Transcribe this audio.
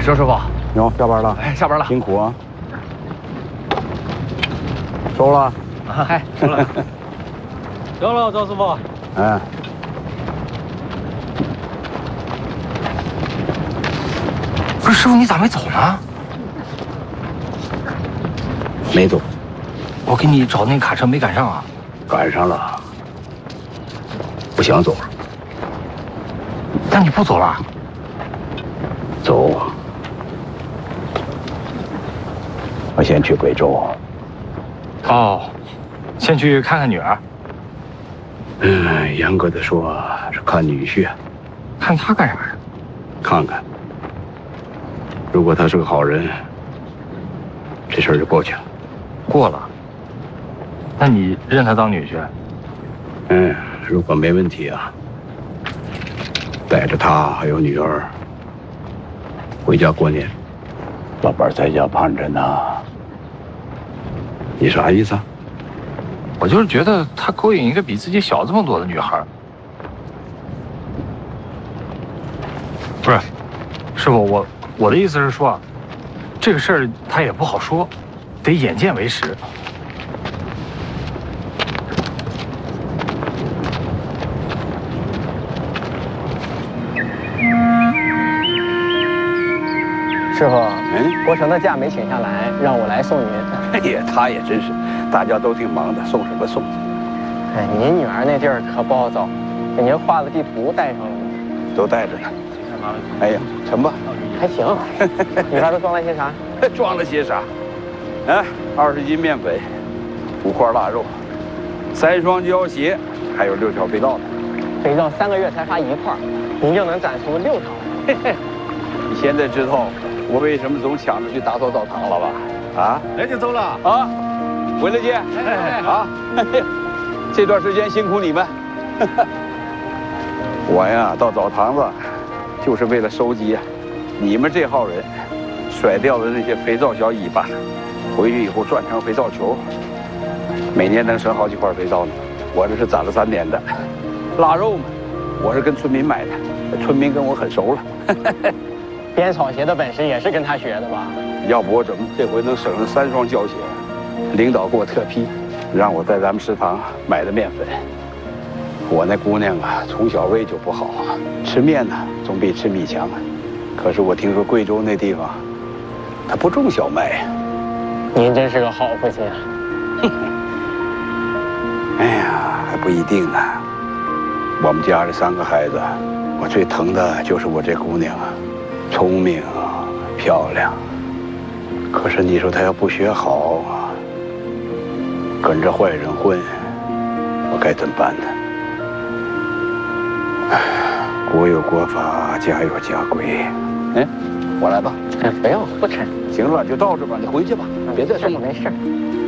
周师傅， 哟，下班了？ 哎，下班了， 辛苦啊！收了？ 哎，收了。 收了，周师傅。 哎。 不是师傅，你咋没走呢？ 没走。 我给你找那卡车没赶上啊。 赶上了。不想走了。 那你不走了？ 走。我先去贵州。 哦，先去看看女儿。 严格的说是看女婿。 看他干啥呀？ 看看。如果他是个好人，这事儿就过去了。 过了。那你认他当女婿？ 如果没问题啊，带着他还有女儿回家过年。老伴在家盼着呢。你啥意思啊？ 我就是觉得他勾引一个比自己小这么多的女孩。不是，师傅，我的意思是说，这个事儿他也不好说，得眼见为实。 师傅，国成的假没请下来，让我来送您。 哎呀，他也真是，大家都挺忙的，送什么送？ 哎，您女儿那地儿可不好找，给您画的地图带上了吗？ 都带着呢。哎呀，成吧？ 还行。里边都装了些啥？ 装了些啥？20斤面粉，5块腊肉，3双胶鞋，还有6条肥皂呢。 肥皂3个月才发1块，您就能攒出6条来。 你现在知道我为什么总抢着去打扫澡堂了吧？啊， 来就走了啊，回来见。啊，这段时间辛苦你们。我呀，到澡堂子就是为了收集你们这号人甩掉的那些肥皂小尾巴，回去以后转成肥皂球，每年能省好几块肥皂呢。我这是攒了3年的。腊肉嘛，我是跟村民买的，村民跟我很熟了。 编草鞋的本事也是跟他学的吧？ 要不我怎么这回能省了3双胶鞋？领导给我特批，让我在咱们食堂买的面粉。我那姑娘啊，从小胃就不好，吃面呢总比吃米强。可是我听说贵州那地方，他不种小麦。 您真是个好父亲啊！ 哎呀，还不一定呢。我们家这3个孩子，我最疼的就是我这姑娘啊，聪明漂亮。可是你说她要不学好，跟着坏人混，我该怎么办呢？国有国法，家有家规。我来吧。 不用，不吃。 行了，就到这吧，你回去吧，别再送了。 没事。